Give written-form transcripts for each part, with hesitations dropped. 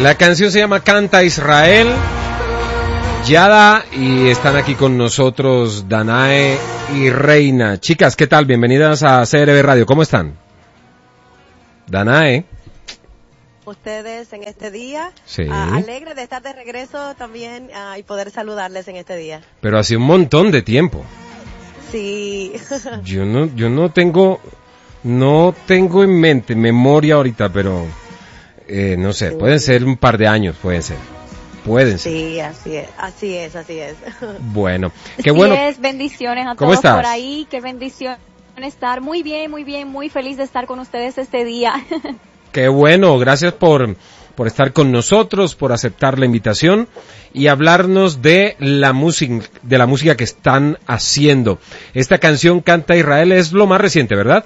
La canción se llama Canta Israel, Yada, y están aquí con nosotros Danae y Reina. Chicas, ¿qué tal? Bienvenidas a CRB Radio. ¿Cómo están? Danae. Ustedes en este día, sí. Alegre de estar de regreso también y poder saludarles en este día. Pero hace un montón de tiempo. Sí. Yo no tengo en memoria ahorita, pero no sé, sí. Pueden ser un par de años, pueden ser. Sí, así es. Bueno, qué bueno. Así es, bendiciones a ¿Cómo todos estás? por ahí, qué bendición estar muy bien, muy feliz de estar con ustedes este día. Qué bueno, gracias por estar con nosotros, por aceptar la invitación y hablarnos de la música que están haciendo. Esta canción Canta Israel es lo más reciente, ¿verdad?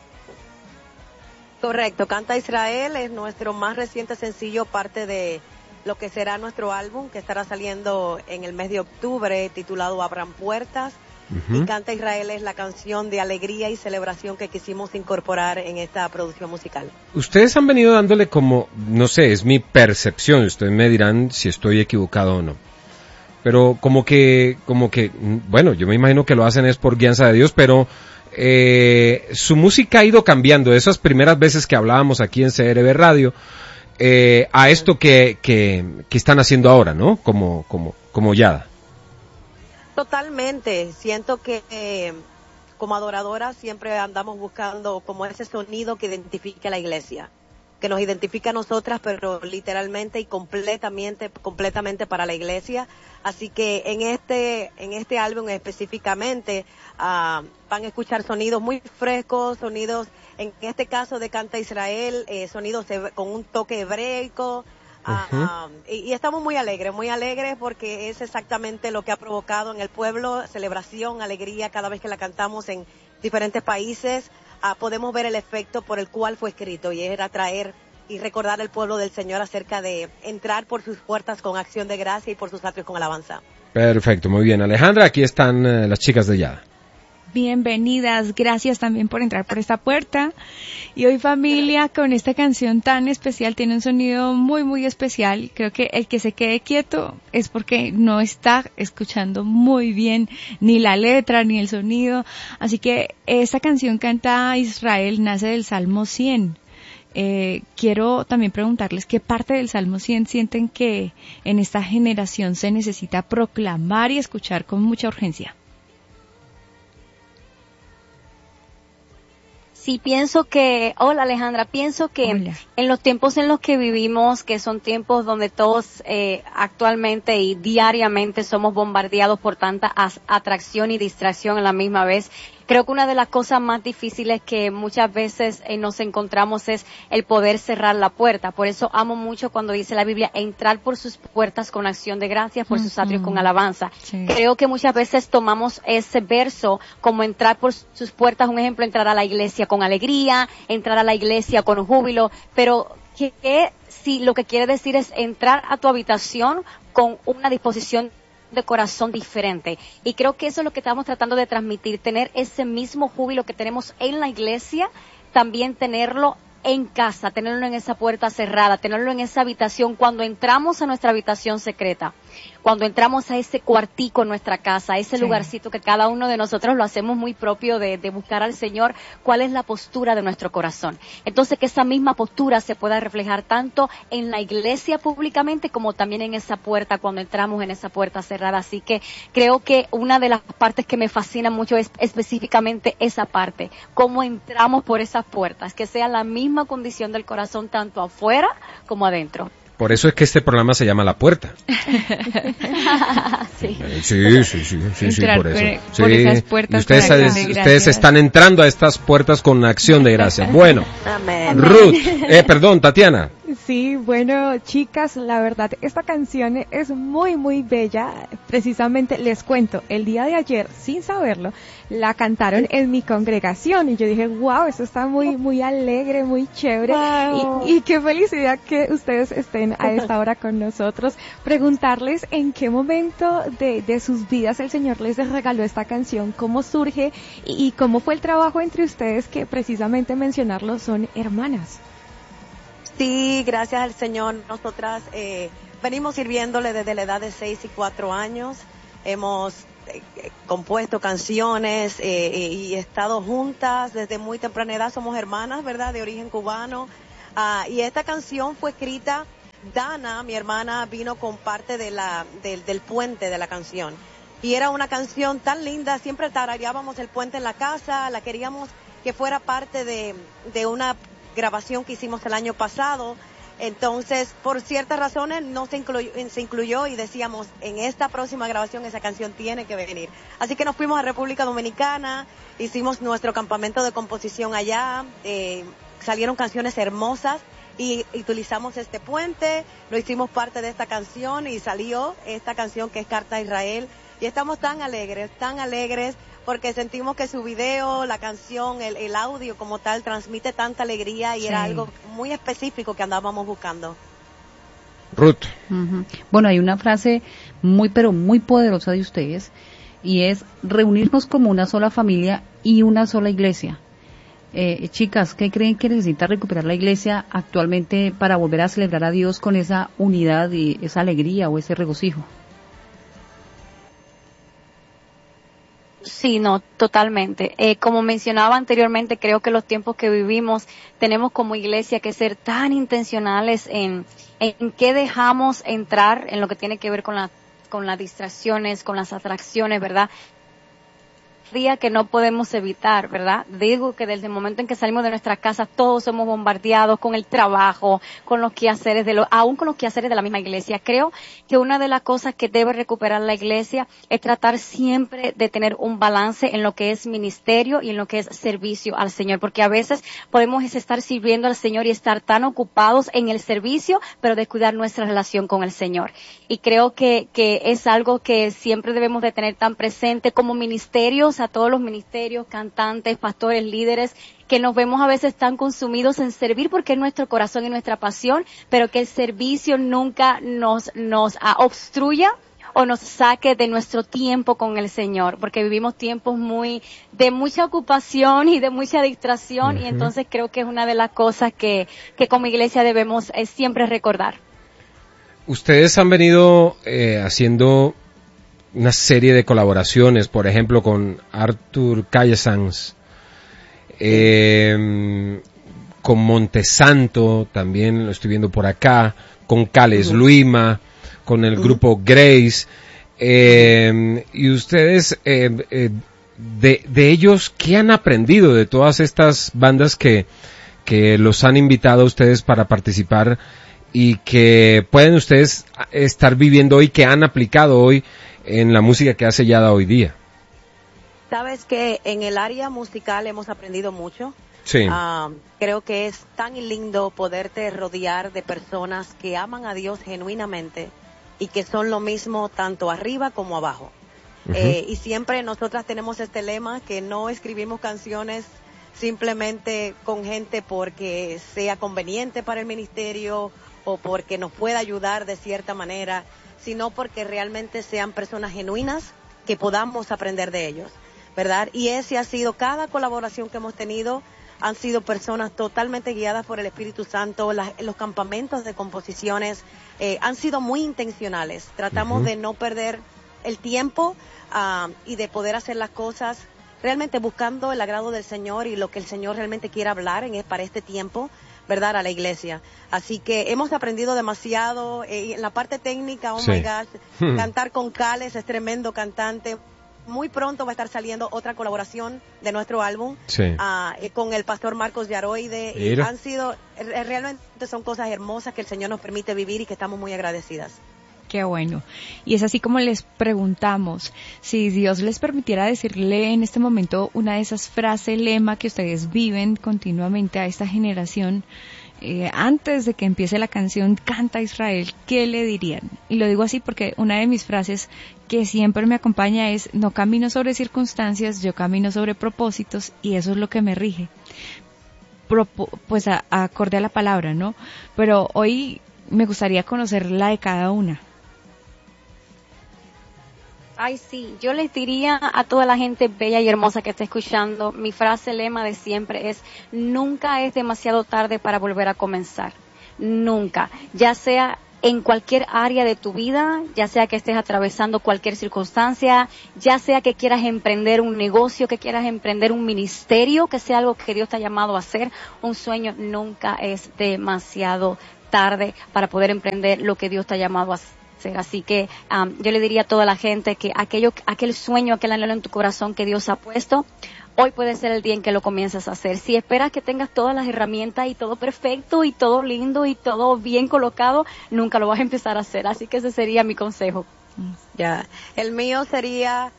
Correcto, Canta Israel es nuestro más reciente sencillo, parte de lo que será nuestro álbum que estará saliendo en el mes de octubre, titulado Abran Puertas. Y Canta Israel es la canción de alegría y celebración que quisimos incorporar en esta producción musical. Ustedes han venido dándole como, no sé, es mi percepción, ustedes me dirán si estoy equivocado o no, pero como que, bueno, yo me imagino que lo hacen es por guianza de Dios, pero su música ha ido cambiando, esas primeras veces que hablábamos aquí en CRB Radio, a esto que están haciendo ahora, ¿no? Como Yada. Totalmente, siento que como adoradora siempre andamos buscando como ese sonido que identifique a la iglesia, que nos identifica a nosotras, pero literalmente y completamente para la iglesia. Así que en este álbum específicamente van a escuchar sonidos muy frescos, sonidos, en este caso de Canta Israel, sonidos con un toque hebreico. Y estamos muy alegres porque es exactamente lo que ha provocado en el pueblo, celebración, alegría, cada vez que la cantamos en diferentes países, podemos ver el efecto por el cual fue escrito, y era traer y recordar al pueblo del Señor acerca de entrar por sus puertas con acción de gracia y por sus atrios con alabanza. Perfecto, muy bien. Alejandra, aquí están las chicas de Yada. Bienvenidas, gracias también por entrar por esta puerta. Y hoy, familia, con esta canción tan especial, tiene un sonido muy especial. Creo que el que se quede quieto es porque no está escuchando muy bien ni la letra ni el sonido. Así que esta canción Canta Israel nace del Salmo 100. Quiero también preguntarles qué parte del Salmo 100 sienten que en esta generación se necesita proclamar y escuchar con mucha urgencia. Sí, hola Alejandra, pienso que en los tiempos en los que vivimos, que son tiempos donde todos actualmente y diariamente somos bombardeados por tanta atracción y distracción a la misma vez, creo que una de las cosas más difíciles que muchas veces nos encontramos es el poder cerrar la puerta. Por eso amo mucho cuando dice la Biblia, entrar por sus puertas con acción de gracias, por sus atrios con alabanza. Sí. Creo que muchas veces tomamos ese verso como entrar por sus puertas, un ejemplo, entrar a la iglesia con alegría, entrar a la iglesia con júbilo, pero si lo que quiere decir es entrar a tu habitación con una disposición de corazón diferente, y creo que eso es lo que estamos tratando de transmitir, tener ese mismo júbilo que tenemos en la iglesia, también tenerlo en casa, tenerlo en esa puerta cerrada, tenerlo en esa habitación, cuando entramos a nuestra habitación secreta, cuando entramos a ese cuartico en nuestra casa, a ese lugarcito que cada uno de nosotros lo hacemos muy propio de buscar al Señor, cuál es la postura de nuestro corazón. Entonces, que esa misma postura se pueda reflejar tanto en la iglesia públicamente como también en esa puerta, cuando entramos en esa puerta cerrada. Así que creo que una de las partes que me fascina mucho es específicamente esa parte, cómo entramos por esas puertas, que sea la misma condición del corazón tanto afuera como adentro. Por eso es que este programa se llama La Puerta. Sí, por eso. Por esas puertas. Y ustedes están entrando a estas puertas con acción de gracia. Bueno, Amén. Ruth, Tatiana. Sí, bueno, chicas, la verdad, esta canción es muy bella. Precisamente les cuento, el día de ayer, sin saberlo, la cantaron en mi congregación y yo dije, wow, esto está muy alegre, muy chévere. Wow. Y qué felicidad que ustedes estén a esta hora con nosotros. Preguntarles en qué momento de sus vidas el Señor les regaló esta canción, cómo surge y cómo fue el trabajo entre ustedes, que precisamente mencionarlo son hermanas. Sí, gracias al Señor. Nosotras venimos sirviéndole desde la edad de 6 y 4 años. Hemos compuesto canciones y estado juntas desde muy temprana edad. Somos hermanas, ¿verdad?, de origen cubano. Y esta canción fue escrita, Dana, mi hermana, vino con parte del puente de la canción. Y era una canción tan linda, siempre tarareábamos el puente en la casa, la queríamos que fuera parte de una grabación que hicimos el año pasado. Entonces, por ciertas razones no se incluyó y decíamos, en esta próxima grabación esa canción tiene que venir. Así que nos fuimos a República Dominicana, hicimos nuestro campamento de composición allá, salieron canciones hermosas y utilizamos este puente, lo hicimos parte de esta canción y salió esta canción que es Carta a Israel. Y estamos tan alegres, porque sentimos que su video, la canción, el audio como tal, transmite tanta alegría y sí, era algo muy específico que andábamos buscando. Ruth. Uh-huh. Bueno, hay una frase pero muy poderosa de ustedes, y es reunirnos como una sola familia y una sola iglesia. Chicas, ¿qué creen que necesita recuperar la iglesia actualmente para volver a celebrar a Dios con esa unidad y esa alegría o ese regocijo? Sí, no, totalmente. Como mencionaba anteriormente, creo que los tiempos que vivimos tenemos como iglesia que ser tan intencionales en qué dejamos entrar en lo que tiene que ver con las distracciones, con las atracciones, ¿verdad? Día que no podemos evitar, ¿verdad? Digo que desde el momento en que salimos de nuestras casas todos somos bombardeados con el trabajo, con los quehaceres aún con los quehaceres de la misma iglesia. Creo que una de las cosas que debe recuperar la iglesia es tratar siempre de tener un balance en lo que es ministerio y en lo que es servicio al Señor, porque a veces podemos estar sirviendo al Señor y estar tan ocupados en el servicio, pero descuidar nuestra relación con el Señor. Y creo que es algo que siempre debemos de tener tan presente como ministerios, a todos los ministerios, cantantes, pastores, líderes, que nos vemos a veces tan consumidos en servir porque es nuestro corazón y nuestra pasión, pero que el servicio nunca nos obstruya o nos saque de nuestro tiempo con el Señor, porque vivimos tiempos de mucha ocupación y de mucha distracción, uh-huh, y entonces creo que es una de las cosas que como iglesia debemos siempre recordar. Ustedes han venido haciendo una serie de colaboraciones, por ejemplo, con Arthur Callesans, con Montesanto, también lo estoy viendo por acá, con Cales Luima, con el grupo Grace, y ustedes, de ellos, ¿qué han aprendido de todas estas bandas que los han invitado a ustedes para participar y que pueden ustedes estar viviendo hoy, que han aplicado hoy en la música que ha sellado hoy día? Sabes que en el área musical hemos aprendido mucho. Sí. Creo que es tan lindo poderte rodear de personas que aman a Dios genuinamente y que son lo mismo tanto arriba como abajo. Uh-huh. Y siempre nosotras tenemos este lema que no escribimos canciones simplemente con gente porque sea conveniente para el ministerio o porque nos pueda ayudar de cierta manera, sino porque realmente sean personas genuinas que podamos aprender de ellos, ¿verdad? Y ese ha sido, cada colaboración que hemos tenido, han sido personas totalmente guiadas por el Espíritu Santo. Los campamentos de composiciones han sido muy intencionales. Tratamos de no perder el tiempo y de poder hacer las cosas realmente buscando el agrado del Señor y lo que el Señor realmente quiere hablar para este tiempo, ¿verdad?, a la iglesia. Así que hemos aprendido demasiado en la parte técnica. Oh sí. My gosh, cantar con Cales, es tremendo cantante. Muy pronto va a estar saliendo otra colaboración de nuestro álbum, sí, con el pastor Marcos Yaroide. Y han sido, realmente son cosas hermosas que el Señor nos permite vivir y que estamos muy agradecidas. Qué bueno. Y es así como les preguntamos, si Dios les permitiera decirle en este momento una de esas frases lema que ustedes viven continuamente a esta generación, antes de que empiece la canción Canta Israel, ¿qué le dirían? Y lo digo así porque una de mis frases que siempre me acompaña es: no camino sobre circunstancias, yo camino sobre propósitos, y eso es lo que me rige. Pues acorde a la palabra, ¿no? Pero hoy me gustaría conocer la de cada una. Ay, sí, yo les diría a toda la gente bella y hermosa que está escuchando, mi frase lema de siempre es: nunca es demasiado tarde para volver a comenzar. nunca, ya sea en cualquier área de tu vida, ya sea que estés atravesando cualquier circunstancia, ya sea que quieras emprender un negocio, que quieras emprender un ministerio, que sea algo que Dios te ha llamado a hacer, un sueño nunca es demasiado tarde para poder emprender lo que Dios te ha llamado a hacer. Así que yo le diría a toda la gente que aquel sueño, aquel anhelo en tu corazón que Dios ha puesto, hoy puede ser el día en que lo comiences a hacer. Si esperas que tengas todas las herramientas y todo perfecto y todo lindo y todo bien colocado, nunca lo vas a empezar a hacer. Así que ese sería mi consejo. Ya, el mío sería,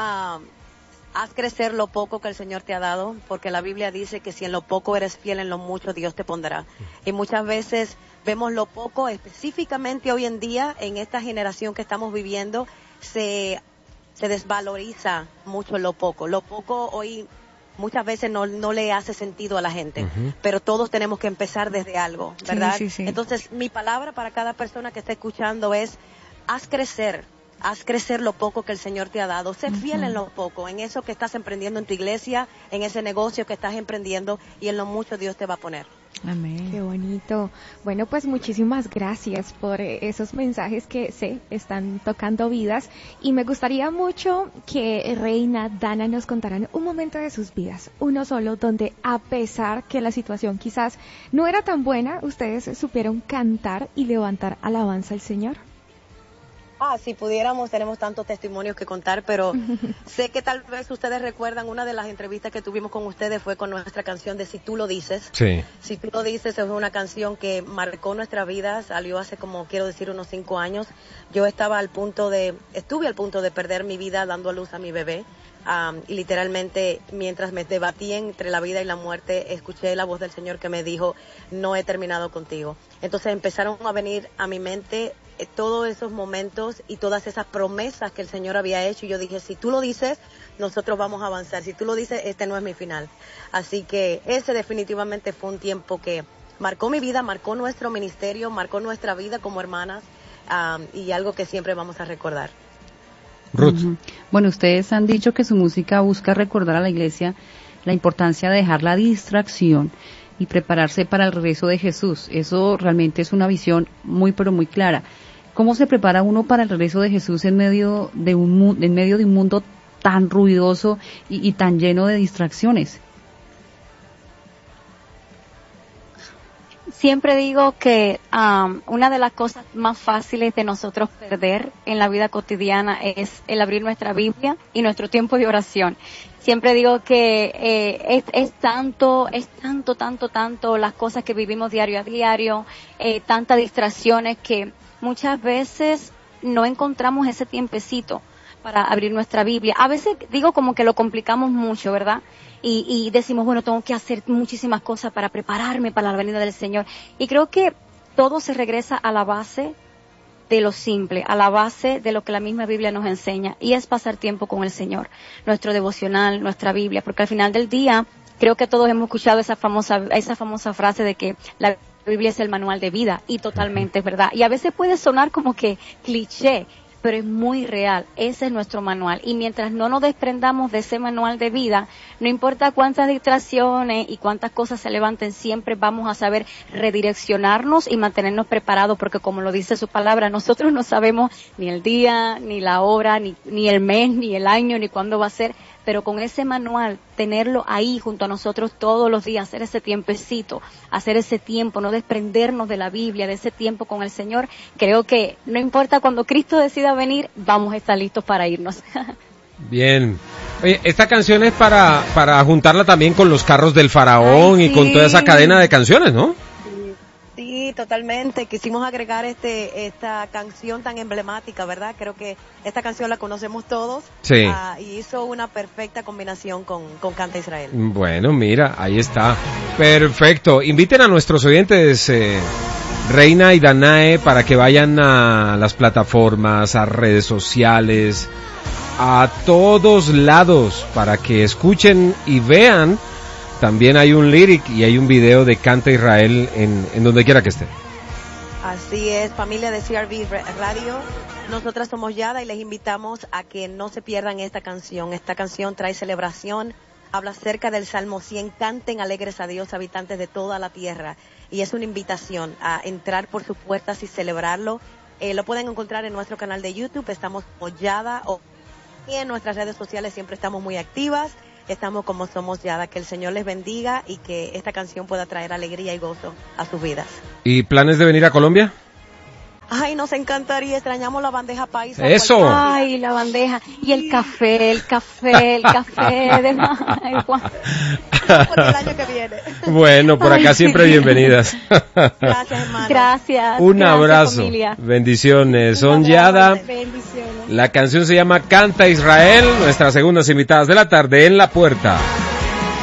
haz crecer lo poco que el Señor te ha dado, porque la Biblia dice que si en lo poco eres fiel, en lo mucho Dios te pondrá. Y muchas veces vemos lo poco, específicamente hoy en día, en esta generación que estamos viviendo, se desvaloriza mucho lo poco. Lo poco hoy muchas veces no le hace sentido a la gente, pero todos tenemos que empezar desde algo, ¿verdad? Sí. Entonces, mi palabra para cada persona que esté escuchando es, haz crecer lo poco que el Señor te ha dado. Sé fiel en lo poco, en eso que estás emprendiendo en tu iglesia, en ese negocio que estás emprendiendo, y en lo mucho Dios te va a poner. Amén. Qué bonito. Bueno, pues muchísimas gracias por esos mensajes que están tocando vidas, y me gustaría mucho que Reina, Dana nos contaran un momento de sus vidas, uno solo, donde a pesar que la situación quizás no era tan buena, ustedes supieron cantar y levantar alabanza al Señor. Si pudiéramos, tenemos tantos testimonios que contar, pero sé que tal vez ustedes recuerdan, una de las entrevistas que tuvimos con ustedes fue con nuestra canción de Si Tú Lo Dices. Sí. Si Tú Lo Dices es una canción que marcó nuestra vida, salió hace unos 5 años. Yo estuve al punto de perder mi vida dando a luz a mi bebé. Y literalmente, mientras me debatí entre la vida y la muerte, escuché la voz del Señor que me dijo, no he terminado contigo. Entonces empezaron a venir a mi mente todos esos momentos y todas esas promesas que el Señor había hecho, y yo dije, si tú lo dices, nosotros vamos a avanzar. Si tú lo dices, este no es mi final. Así que ese definitivamente fue un tiempo que marcó mi vida, marcó nuestro ministerio, marcó nuestra vida como hermanas, y algo que siempre vamos a recordar. Ruth. Bueno, ustedes han dicho que su música busca recordar a la iglesia la importancia de dejar la distracción y prepararse para el regreso de Jesús. Eso realmente es una visión muy, pero muy clara. ¿Cómo se prepara uno para el regreso de Jesús en medio de un mundo tan ruidoso y tan lleno de distracciones? Siempre digo que una de las cosas más fáciles de nosotros perder en la vida cotidiana es el abrir nuestra Biblia y nuestro tiempo de oración. Siempre digo que es tanto las cosas que vivimos diario a diario, tantas distracciones, que muchas veces no encontramos ese tiempecito para abrir nuestra Biblia. A veces digo como que lo complicamos mucho, ¿verdad? Y decimos, bueno, tengo que hacer muchísimas cosas para prepararme para la venida del Señor. Y creo que todo se regresa a la base de lo simple, a la base de lo que la misma Biblia nos enseña, y es pasar tiempo con el Señor, nuestro devocional, nuestra Biblia, porque al final del día creo que todos hemos escuchado esa famosa frase de que la Biblia es el manual de vida, y totalmente es verdad. Y a veces puede sonar como que cliché, pero es muy real. Ese es nuestro manual, y mientras no nos desprendamos de ese manual de vida, no importa cuántas distracciones y cuántas cosas se levanten, siempre vamos a saber redireccionarnos y mantenernos preparados, porque como lo dice su palabra, nosotros no sabemos ni el día, ni la hora, ni el mes, ni el año, ni cuándo va a ser, pero con ese manual, tenerlo ahí junto a nosotros todos los días, hacer ese tiempecito, hacer ese tiempo, no desprendernos de la Biblia, de ese tiempo con el Señor, creo que no importa cuando Cristo decida venir, vamos a estar listos para irnos. Bien. Oye, esta canción es para juntarla también con los carros del faraón. Ay, sí. Y con toda esa cadena de canciones, ¿no? Sí, totalmente. Quisimos agregar esta canción tan emblemática, ¿verdad? Creo que esta canción la conocemos todos. Sí. Y hizo una perfecta combinación con Canta Israel. Bueno, mira, ahí está. Perfecto. Inviten a nuestros oyentes, Reina y Danae, para que vayan a las plataformas, a redes sociales, a todos lados, para que escuchen y vean. También hay un lyric y hay un video de Canta Israel en donde quiera que esté. Así es, familia de CRV Radio. Nosotras somos Yada y les invitamos a que no se pierdan esta canción. Esta canción trae celebración, habla acerca del Salmo 100. Canten alegres a Dios, habitantes de toda la tierra. y es una invitación a entrar por sus puertas y celebrarlo. Lo pueden encontrar en nuestro canal de YouTube, estamos como Yada, y en nuestras redes sociales siempre estamos muy activas, estamos como Somos Yada. Que el Señor les bendiga y que esta canción pueda traer alegría y gozo a sus vidas. ¿Y planes de venir a Colombia? Ay, nos encantaría, extrañamos la bandeja paisa. ¡Eso! Ay, la bandeja. Y el café de ay, Juan. Por el año que viene. Bueno, por acá siempre bienvenidas. Gracias, hermano. Gracias. Un gracias, abrazo. familia. Bendiciones. Son Un Yada. abrazo. Bendiciones. La canción se llama Canta Israel. Nuestras segundas invitadas de la tarde en La Puerta.